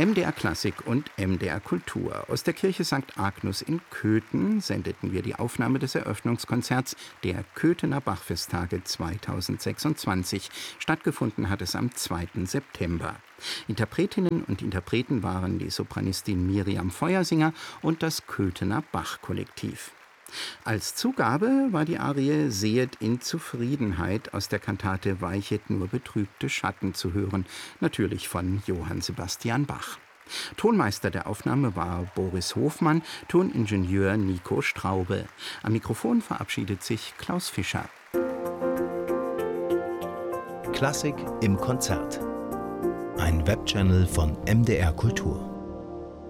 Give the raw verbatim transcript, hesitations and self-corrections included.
M D R Klassik und M D R Kultur. Aus der Kirche Sankt Agnus in Köthen sendeten wir die Aufnahme des Eröffnungskonzerts der Köthener Bachfesttage zweitausendsechsundzwanzig. Stattgefunden hat es am zweiten September. Interpretinnen und Interpreten waren die Sopranistin Miriam Feuersinger und das Köthener Bach-Kollektiv. Als Zugabe war die Arie Sehet in Zufriedenheit aus der Kantate Weichet nur betrübte Schatten zu hören, natürlich von Johann Sebastian Bach. Tonmeister der Aufnahme war Boris Hofmann, Toningenieur Nico Straube. Am Mikrofon verabschiedet sich Klaus Fischer. Klassik im Konzert. Ein Webchannel von M D R Kultur.